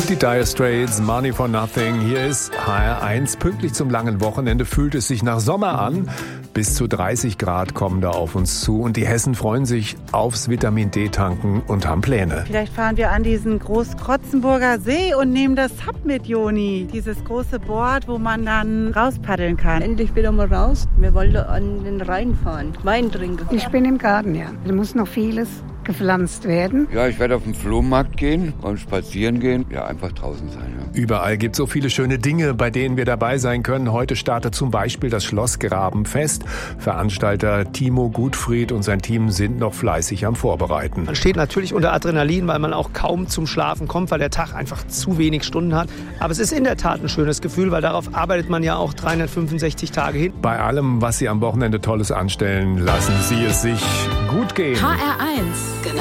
Und die Dire Straits, Money for Nothing. Hier ist HR1. Pünktlich zum langen Wochenende fühlt es sich nach Sommer an. Bis zu 30 Grad kommen da auf uns zu. Und die Hessen freuen sich aufs Vitamin-D-Tanken und haben Pläne. Vielleicht fahren wir an diesen Großkrotzenburger See und nehmen das Sub mit, Joni. Dieses große Board, wo man dann rauspaddeln kann. Endlich wieder mal raus. Wir wollten an den Rhein fahren, Wein trinken. Ich bin im Garten, ja. Da muss noch vieles gepflanzt werden. Ja, ich werde auf den Flohmarkt gehen und spazieren gehen. Ja, einfach draußen sein. Ja. Überall gibt es so viele schöne Dinge, bei denen wir dabei sein können. Heute startet zum Beispiel das Schlossgrabenfest. Veranstalter Timo Gutfried und sein Team sind noch fleißig am Vorbereiten. Man steht natürlich unter Adrenalin, weil man auch kaum zum Schlafen kommt, weil der Tag einfach zu wenig Stunden hat. Aber es ist in der Tat ein schönes Gefühl, weil darauf arbeitet man ja auch 365 Tage hin. Bei allem, was Sie am Wochenende Tolles anstellen, lassen Sie es sich gut gehen. HR1